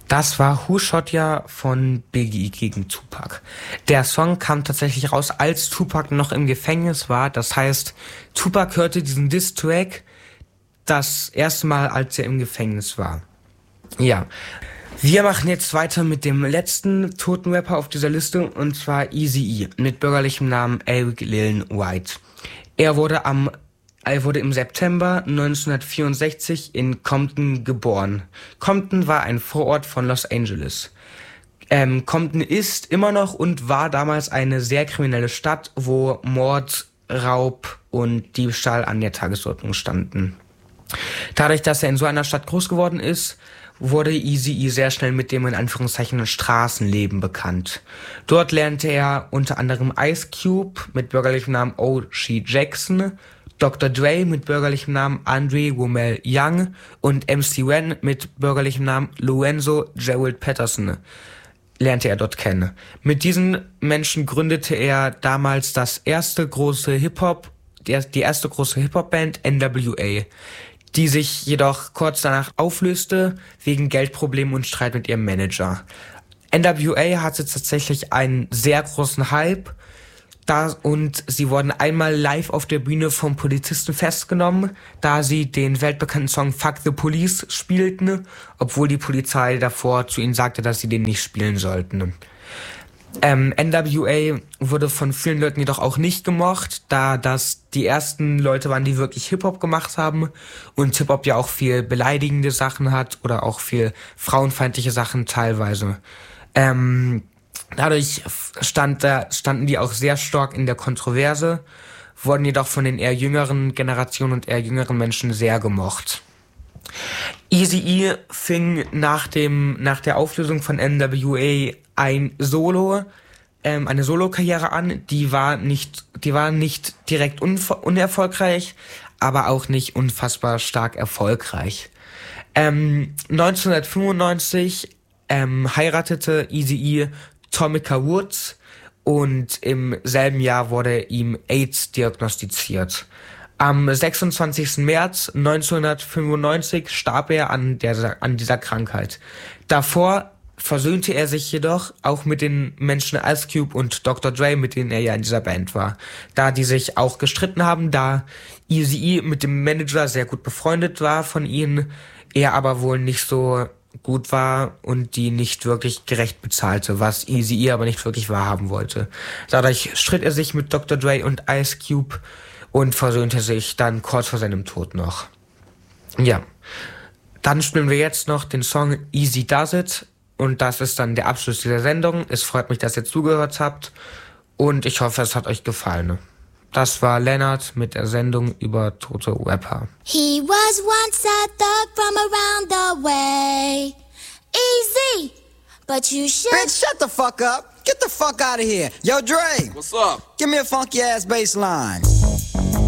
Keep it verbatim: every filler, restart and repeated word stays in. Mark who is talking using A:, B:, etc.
A: Das war Who Shot Ya von Biggie gegen Tupac. Der Song kam tatsächlich raus, als Tupac noch im Gefängnis war. Das heißt, Tupac hörte diesen Diss-Track das erste Mal, als er im Gefängnis war. Ja. Wir machen jetzt weiter mit dem letzten toten Rapper auf dieser Liste, und zwar Eazy-E mit bürgerlichem Namen Eric Lillian White. Er wurde am Er wurde im September neunzehnhundertvierundsechzig in Compton geboren. Compton war ein Vorort von Los Angeles. Ähm, Compton ist immer noch und war damals eine sehr kriminelle Stadt, wo Mord, Raub und Diebstahl an der Tagesordnung standen. Dadurch, dass er in so einer Stadt groß geworden ist, wurde Eazy-E sehr schnell mit dem in Anführungszeichen Straßenleben bekannt. Dort lernte er unter anderem Ice Cube mit bürgerlichem Namen O G Jackson, Doktor Dre mit bürgerlichem Namen Andre Womel Young und M C Ren mit bürgerlichem Namen Lorenzo Gerald Patterson lernte er dort kennen. Mit diesen Menschen gründete er damals das erste große Hip-Hop, die erste große Hip-Hop-Band N W A, die sich jedoch kurz danach auflöste wegen Geldproblemen und Streit mit ihrem Manager. N W A hatte tatsächlich einen sehr großen Hype, da, und sie wurden einmal live auf der Bühne vom Polizisten festgenommen, da sie den weltbekannten Song Fuck the Police spielten, obwohl die Polizei davor zu ihnen sagte, dass sie den nicht spielen sollten. Ähm, N W A wurde von vielen Leuten jedoch auch nicht gemocht, da das die ersten Leute waren, die wirklich Hip-Hop gemacht haben und Hip-Hop ja auch viel beleidigende Sachen hat oder auch viel frauenfeindliche Sachen teilweise. Ähm, dadurch stand da, standen die auch sehr stark in der Kontroverse, wurden jedoch von den eher jüngeren Generationen und eher jüngeren Menschen sehr gemocht. Eazy-E fing nach dem nach der Auflösung von N W A ein Solo, ähm, eine Solo-Karriere an. Die war nicht, die war nicht direkt unf- unerfolgreich, aber auch nicht unfassbar stark erfolgreich. Ähm, neunzehnhundertfünfundneunzig ähm, heiratete Eazy-E Tomica Woods und im selben Jahr wurde ihm AIDS diagnostiziert. Am sechsundzwanzigsten März neunzehnhundertfünfundneunzig starb er an, der, an dieser Krankheit. Davor versöhnte er sich jedoch auch mit den Menschen Ice Cube und Doktor Dre, mit denen er ja in dieser Band war. Da die sich auch gestritten haben, da Eazy-E mit dem Manager sehr gut befreundet war von ihnen, er aber wohl nicht so gut war und die nicht wirklich gerecht bezahlte, was Eazy-E aber nicht wirklich wahrhaben wollte. Dadurch stritt er sich mit Doktor Dre und Ice Cube und versöhnte sich dann kurz vor seinem Tod noch. Ja, dann spielen wir jetzt noch den Song Easy Does It und das ist dann der Abschluss dieser Sendung. Es freut mich, dass ihr zugehört habt und ich hoffe, es hat euch gefallen. Das war Lennart mit der Sendung über tote Rapper.
B: He was once a thug from around the way. Easy, but you should...
C: Bitch, shut the fuck up. Get the fuck out of here. Yo, Dre.
D: What's up?
C: Give me a funky ass bass line.